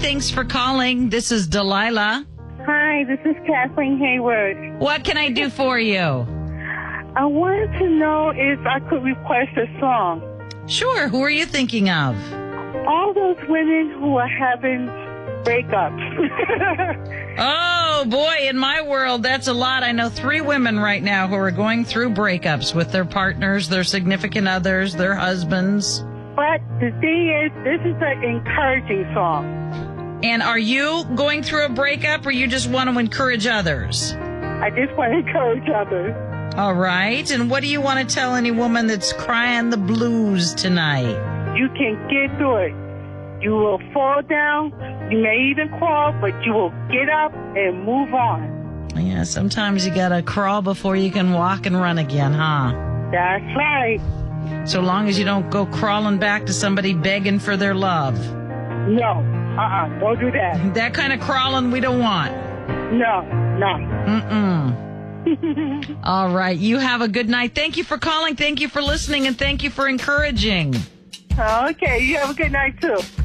Thanks for calling. This is Delilah. Hi, this is Kathleen Hayward. What can I do for you? I wanted to know if I could request a song. Sure. Who are you thinking of? All those women who are having breakups. Oh, boy, in my world, that's a lot. I know 3 women right now who are going through breakups with their partners, their significant others, their husbands. But the thing is, this is an encouraging song. And are you going through a breakup or you just want to encourage others? I just want to encourage others. All right. And what do you want to tell any woman that's crying the blues tonight? You can get through it. You will fall down. You may even crawl, but you will get up and move on. Yeah, sometimes you got to crawl before you can walk and run again, huh? That's right. So long as you don't go crawling back to somebody begging for their love. No. Don't do that. That kind of crawling we don't want. No. Mm-mm. All right. You have a good night. Thank you for calling. Thank you for listening. And thank you for encouraging. Okay. You have a good night, too.